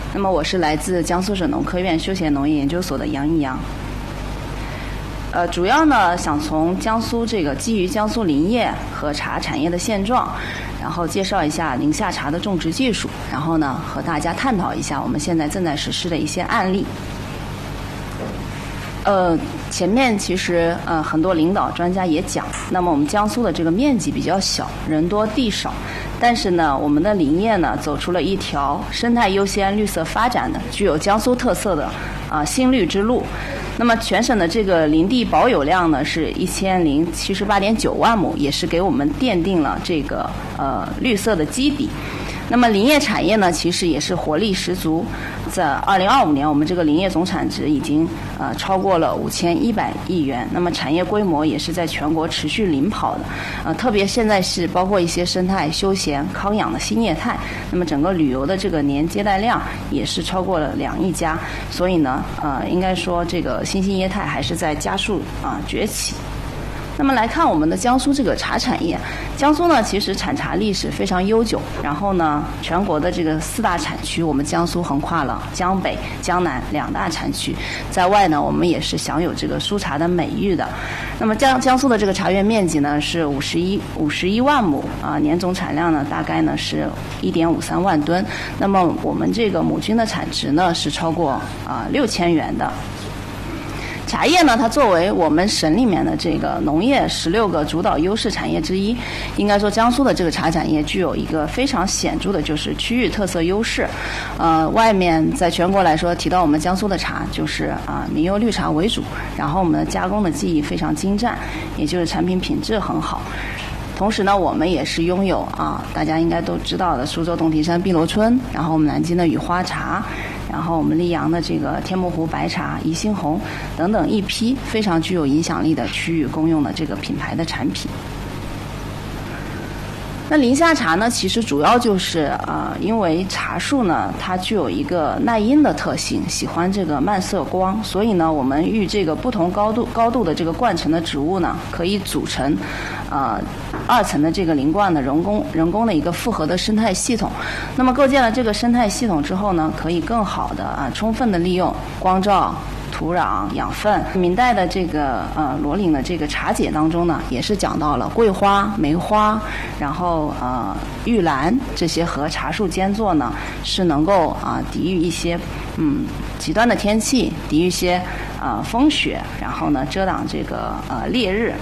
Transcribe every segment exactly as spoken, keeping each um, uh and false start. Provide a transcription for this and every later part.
那么我是来自江苏省农科院休闲农业研究所的杨一阳。呃，主要呢想从江苏这个基于江苏林业和茶产业的现状，然后介绍一下宁夏茶的种植技术，然后呢和大家探讨一下我们现在正在实施的一些案例。呃，前面其实呃很多领导专家也讲，那么我们江苏的这个面积比较小，人多地少，但是呢，我们的林业呢走出了一条生态优先、绿色发展的、具有江苏特色的啊、呃、新绿之路。那么全省的这个林地保有量呢是一千零七十八点九万亩，也是给我们奠定了这个呃绿色的基底。那么林业产业呢，其实也是活力十足。在二零二五年，我们这个林业总产值已经呃超过了五千一百亿元。那么产业规模也是在全国持续领跑的。呃，特别现在是包括一些生态、休闲、康养的新业态。那么整个旅游的这个年接待量也是超过了两亿家。所以呢，呃，应该说这个新兴业态还是在加速啊、呃、崛起。那么来看我们的江苏这个茶产业，江苏呢其实产茶历史非常悠久，然后呢全国的这个四大产区，我们江苏横跨了江北、江南两大产区，在外呢我们也是享有这个苏茶的美誉的。那么江江苏的这个茶园面积呢是五十一五十一万亩啊，年总产量呢大概呢是一点五三万吨。那么我们这个亩均的产值呢是超过啊六千元的。茶叶呢，它作为我们省里面的这个农业十六个主导优势产业之一，应该说江苏的这个茶产业具有一个非常显著的，就是区域特色优势。呃，外面在全国来说，提到我们江苏的茶，就是啊、呃、名优绿茶为主，然后我们的加工的技艺非常精湛，也就是产品品质很好。同时呢，我们也是拥有啊，大家应该都知道的苏州洞庭山碧螺春，然后我们南京的雨花茶，然后我们溧阳的这个天目湖白茶、宜兴红等等一批非常具有影响力的区域公用的这个品牌的产品。那宁夏茶呢，其实主要就是呃，因为茶树呢，它具有一个耐阴的特性，喜欢这个漫射光，所以呢，我们与这个不同高度高度的这个灌层的植物呢，可以组成呃二层的这个林冠的人工人工的一个复合的生态系统。那么构建了这个生态系统之后呢，可以更好的啊、呃、充分的利用光照、土壤、养分。明代的这个呃罗岭的这个茶解当中呢，也是讲到了桂花、梅花，然后呃玉兰这些和茶树间作呢，是能够啊、呃、抵御一些嗯极端的天气，抵御一些呃风雪，然后呢遮挡这个呃烈日。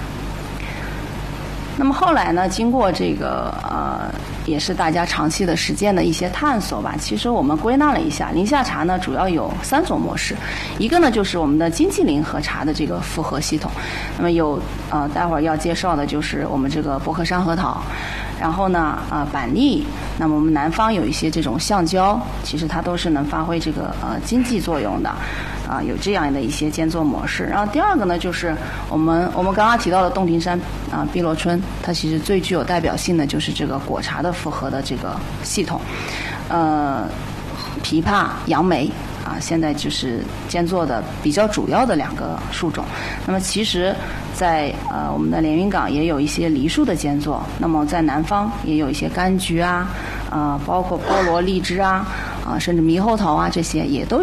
那么后来呢，经过这个呃，也是大家长期的实践的一些探索吧。其实我们归纳了一下，宁夏茶呢主要有三种模式，一个呢就是我们的经济林和茶的这个复合系统。那么有呃，待会儿要介绍的就是我们这个薄荷山核桃，然后呢呃板栗，那么我们南方有一些这种橡胶，其实它都是能发挥这个呃经济作用的。啊，有这样的一些间作模式。然后第二个呢，就是我们我们刚刚提到的洞庭山啊碧螺春，它其实最具有代表性的就是这个果茶的复合的这个系统。呃，枇杷、杨梅啊，现在就是间作的比较主要的两个树种。那么其实在呃我们的连云港也有一些梨树的间作，那么在南方也有一些柑橘啊，呃包括菠萝、荔枝啊，啊甚至猕猴桃啊，这些也都